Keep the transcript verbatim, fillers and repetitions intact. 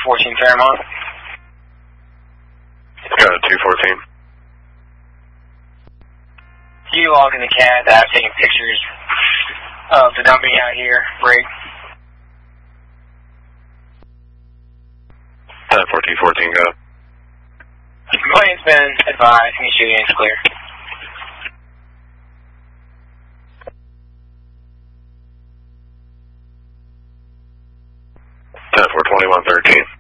fourteen Fairmont. Got it, two fourteen. You log in the C A D. I'm taking pictures of the dumping out here. Break. ten fourteen fourteen, go. Complaint's been advised. Can you shoot in clear? ten four twenty-one thirteen.